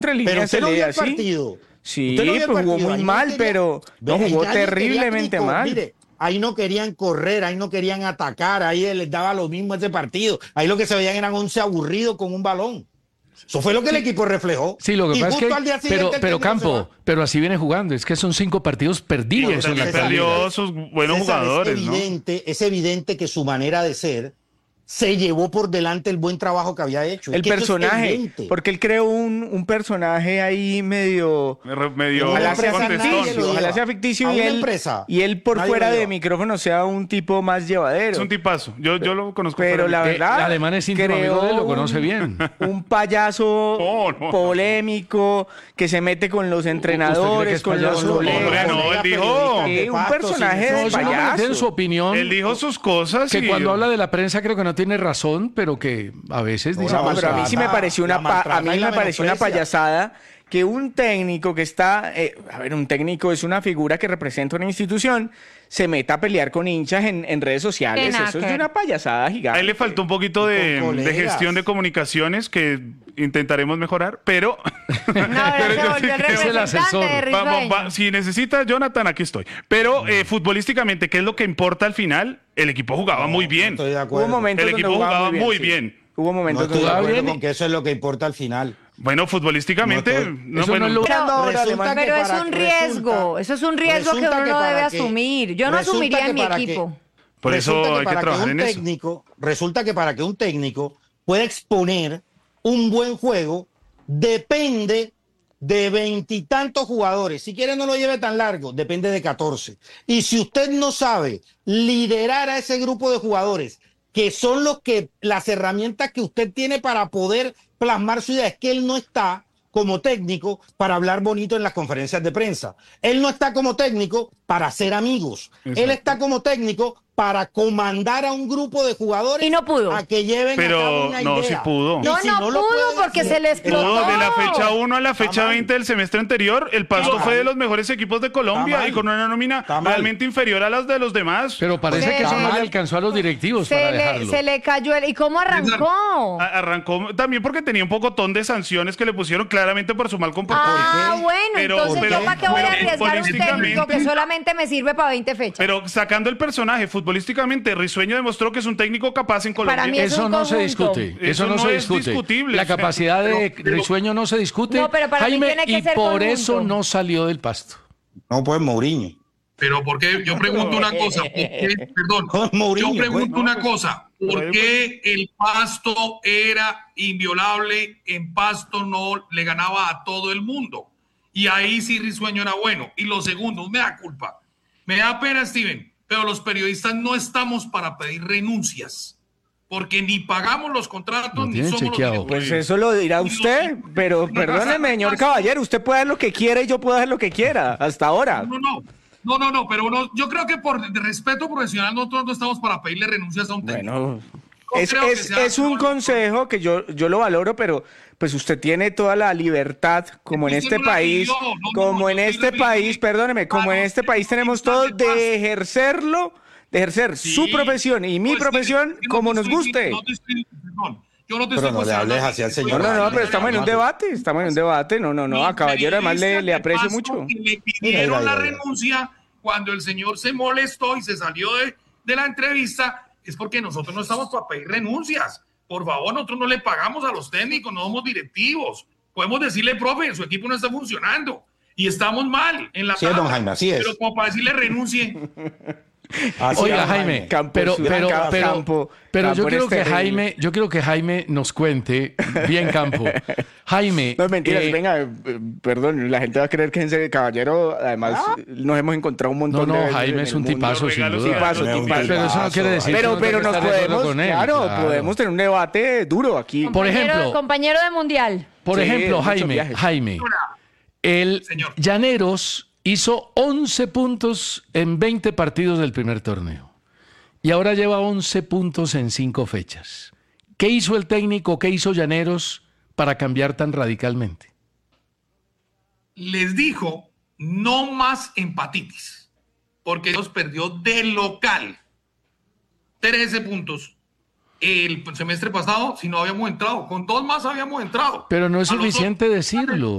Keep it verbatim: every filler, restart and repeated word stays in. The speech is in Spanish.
Pero usted no vio el partido. Sí, no pues jugó muy ahí mal, no quería, pero no jugó terriblemente mal. Mire, ahí no querían correr, ahí no querían atacar, ahí les daba lo mismo ese partido. Ahí lo que se veían eran once aburridos con un balón. Eso fue lo que el equipo reflejó. Sí, lo que y pasa justo es que, al día siguiente pero, el pero técnico Campo, pero así viene jugando, es que son cinco partidos perdidos. Sí, en la César, perdió sus buenos César, jugadores, es ¿no? evidente, es evidente que su manera de ser se llevó por delante el buen trabajo que había hecho. El es que personaje, porque él creó un, un personaje ahí medio... medio ojalá sea contestón. ficticio, ojalá sea ficticio a y una él, empresa. y él por Nadie fuera lo de lleva. micrófono sea un tipo más llevadero. Es un tipazo, yo, yo lo conozco. Pero la Eh, verdad, además es íntimo creó amigo de él, lo un- conoce bien. Un payaso No, no. polémico que se mete con los que entrenadores, es con los payaso? colegas. Hombre, no, él dijo. Sí, un personaje No, de es un hombre que tiene su payaso. opinión. Él dijo sus cosas que y cuando habla de la prensa creo que no tiene razón, pero que a veces dice No, No, pero a mí sí me maltrata, pareció la una pa- a maltrata mí y la me pareció una menosprecia. payasada que un técnico que está, eh, a ver, un técnico es una figura que representa una institución, se meta a pelear con hinchas en, en redes sociales. Qué Eso es de naca. una payasada a gigante. él le faltó un poquito de, Con de colegas. gestión de comunicaciones que intentaremos mejorar, pero... No, ahora se yo volvió el sí creo- es el asesor. representante de Vamos, Risueño. va- si necesita Jonathan, aquí estoy. Pero eh, futbolísticamente, ¿qué es lo que importa al final? El equipo jugaba muy bien. Estoy de Hubo acuerdo. momentos El donde equipo jugaba muy sí. bien. Hubo No momentos estoy de donde jugaba acuerdo bien. con que eso es lo que importa al final. Bueno, futbolísticamente... No, no, eso bueno, no es lo- Pero, ahora, Resulta además. que pero es para- un riesgo, resulta- eso es un riesgo que resulta uno que no para debe que- asumir. Yo no resulta asumiría que en mi para que- equipo. por eso Resulta hay que para trabajar un en eso. técnico, resulta que para que un técnico pueda exponer un buen juego, depende de veintitantos jugadores. Si quiere no lo lleve tan largo, depende de catorce. Y si usted no sabe liderar a ese grupo de jugadores, que son los que, las herramientas que usted tiene para poder plasmar su idea, es que él no está como técnico para hablar bonito en las conferencias de prensa. Él no está como técnico para ser amigos. Exacto. Él está como técnico para comandar a un grupo de jugadores Y no pudo. a que lleven Pero a cabo una no, idea. sí pudo. Y No, si no lo pudo puede porque hacer, se le explotó. Pudo, de la fecha uno a la Está fecha mal. veinte del semestre anterior, el Pasto Está fue de mal. los mejores equipos de Colombia Está y con una nómina Está mal. realmente inferior a las de los demás. Pero parece Se que eso le- no le alcanzó a los directivos Se para le, dejarlo. se le cayó el... ¿Y cómo arrancó? A- Arrancó también porque tenía un pocotón de sanciones que le pusieron claramente por su mal comportamiento. Ah, bueno, Pero- entonces pero- yo para qué voy a pero arriesgar un técnico futbolísticamente- que solamente me sirve para veinte fechas. Pero sacando el personaje, futbolísticamente, Risueño demostró que es un técnico capaz en Colombia. Para mí es Eso un no se conjunto. discute. Eso Eso no, no se es discute. discutible. La capacidad de Pero- pero- Risueño no se discute. No, pero para mí Jaime, tiene que y ser por conjunto. eso no salió del Pasto. No, pues Mourinho. Pero porque yo pregunto una cosa, ¿por qué? Perdón, Con Mourinho, yo pregunto pues. una No, pues, cosa, ¿por qué el Pasto era inviolable? En Pasto no le ganaba a todo el mundo. Y ahí sí Risueño era bueno. Y lo segundo, me da culpa. Me da pena, Steven, pero los periodistas no estamos para pedir renuncias. Porque ni pagamos los contratos, Lo ni tienen somos chequeado. los Pues directivos. eso lo dirá usted, pero perdóneme, señor caballero, usted puede hacer lo que quiera y yo puedo hacer lo que quiera, hasta ahora. No, no, no, no, no, pero uno, yo creo que por de respeto profesional nosotros no estamos para pedirle renuncias a un técnico. Bueno, No es, creo que es, sea- es un consejo que yo, yo lo valoro, pero pues usted tiene toda la libertad, como en Usted este no la país, pidió, no, no, como no, en yo este estoy refiriendo- país, perdóneme, como en Claro, este país tenemos está todo de paz. de ejercerlo, de ejercer su Sí. profesión y mi No, es que- profesión es que no como te nos estoy- guste. no te estoy- perdón, yo no te Pero estoy no le cuestionando hables a ti, así al estoy señor. No, no, no, cuestionando pero estamos en un a ti. debate, estamos en un debate, no, no, no, a Los caballero además le, periodistas le de aprecio Pasto mucho. que le pidieron Mira, la mira, mira. renuncia cuando el señor se molestó y se salió de, de la entrevista, es porque nosotros no estamos para pedir renuncias. Por favor, nosotros no le pagamos a los técnicos, no somos directivos. Podemos decirle, profe, su equipo no está funcionando y estamos mal en la Sí, don tabla, Jaime, así es. pero como para decirle renuncie. Así Oiga, es, Jaime, Campo pero, es un pero, gran pero, campo. pero Campo yo quiero es que terrible. Jaime, yo quiero que Jaime nos cuente bien Campo. Jaime, No, mentiras, eh, venga, eh, perdón, la gente va a creer que en ese caballero, además, nos hemos encontrado un no, montón de no, veces Jaime en es el un mundo. tipazo Los sin regalos duda. tipazo, No, un tipazo. Pero eso no quiere decir Pero, que pero uno nos tenga que estar de acuerdo podemos, con él, claro, claro. podemos tener un debate duro aquí. Por Compañero- ejemplo- Compañero de mundial. Por Sí, ejemplo, muchos Jaime, viajes. Jaime, el Señor. Llaneros hizo once puntos en veinte partidos del primer torneo. Y ahora lleva once puntos en cinco fechas. ¿Qué hizo el técnico, qué hizo Llaneros para cambiar tan radicalmente? Les dijo no más empatitis, porque los perdió de local. trece puntos el semestre pasado, si no habíamos entrado. Con dos más habíamos entrado. Pero no es A los suficiente otros- decirlo.